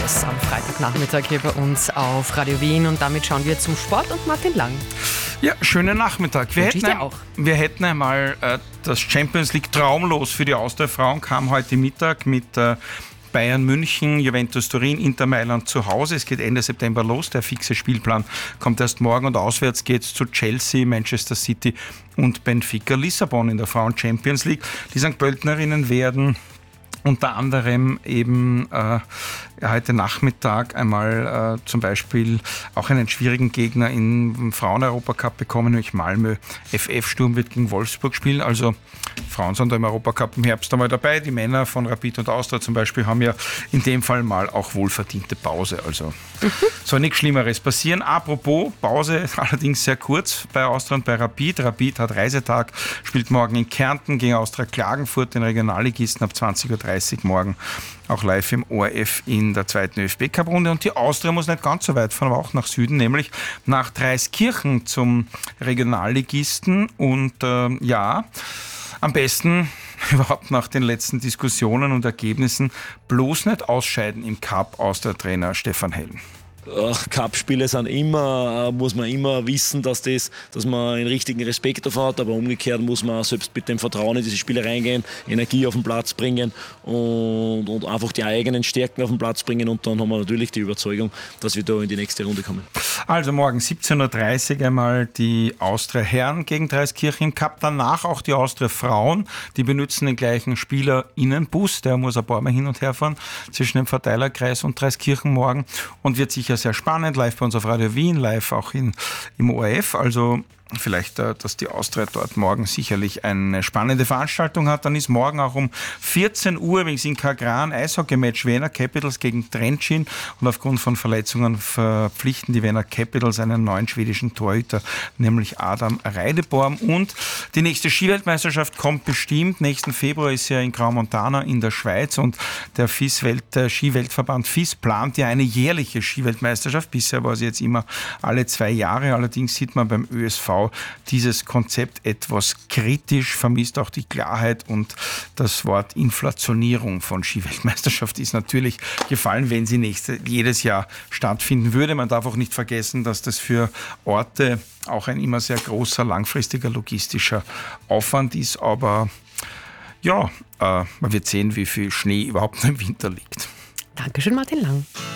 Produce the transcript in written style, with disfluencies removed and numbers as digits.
Tennis am Freitagnachmittag hier bei uns auf Radio Wien und damit schauen wir zum Sport und Martin Lang. Ja, schönen Nachmittag. Wir hätten einmal das Champions League traumlos für die Austria-Frauen, kam heute Mittag mit Bayern München, Juventus Turin, Inter Mailand zu Hause. Es geht Ende September los. Der fixe Spielplan kommt erst morgen und auswärts geht es zu Chelsea, Manchester City und Benfica Lissabon in der Frauen Champions League. Die St. Pöltenerinnen werden unter anderem eben heute Nachmittag einmal zum Beispiel auch einen schwierigen Gegner im Frauen-Europacup bekommen, nämlich Malmö FF. Sturm wird gegen Wolfsburg spielen. Also Frauen sind da im Europacup im Herbst einmal dabei. Die Männer von Rapid und Austria zum Beispiel haben ja in dem Fall mal auch wohlverdiente Pause. Also soll nichts Schlimmeres passieren. Apropos Pause, allerdings sehr kurz bei Austria und bei Rapid. Rapid hat Reisetag, spielt morgen in Kärnten gegen Austria Klagenfurt, den Regionalligisten, ab 20.30 Uhr morgen auch live im ORF in der zweiten ÖFB-Cup-Runde. Und die Austria muss nicht ganz so weit fahren, aber auch nach Süden, nämlich nach Dreiskirchen zum Regionalligisten. Und am besten überhaupt nach den letzten Diskussionen und Ergebnissen bloß nicht ausscheiden im Cup aus der Trainer Stefan Hellen. Cup-Spiele sind immer, muss man immer wissen, dass man einen richtigen Respekt davor hat, aber umgekehrt muss man selbst mit dem Vertrauen in diese Spiele reingehen, Energie auf den Platz bringen und einfach die eigenen Stärken auf den Platz bringen, und dann haben wir natürlich die Überzeugung, dass wir da in die nächste Runde kommen. Also morgen 17.30 Uhr einmal die Austria Herren gegen Dreiskirchen im Cup, danach auch die Austria Frauen, die benutzen den gleichen SpielerInnenbus, der muss ein paar Mal hin und her fahren zwischen dem Verteilerkreis und Dreiskirchen morgen und wird sicher sehr spannend, live bei uns auf Radio Wien, live auch im ORF, also vielleicht, dass die Austria dort morgen sicherlich eine spannende Veranstaltung hat. Dann ist morgen auch um 14 Uhr übrigens in Kagran Eishockey-Match Wiener Capitals gegen Trenčín und aufgrund von Verletzungen verpflichten die Wiener Capitals einen neuen schwedischen Torhüter, nämlich Adam Reideborn. Und die nächste Skiweltmeisterschaft kommt bestimmt. Nächsten Februar ist ja in Graumontana in der Schweiz und der Skiweltverband FIS plant ja eine jährliche Skiweltmeisterschaft. Bisher war sie jetzt immer alle 2 Jahre. Allerdings sieht man beim ÖSV dieses Konzept etwas kritisch, vermisst auch die Klarheit, und das Wort Inflationierung von Skiweltmeisterschaft ist natürlich gefallen, wenn sie jedes Jahr stattfinden würde. Man darf auch nicht vergessen, dass das für Orte auch ein immer sehr großer, langfristiger logistischer Aufwand ist, aber ja, man wird sehen, wie viel Schnee überhaupt im Winter liegt. Dankeschön, Martin Lang.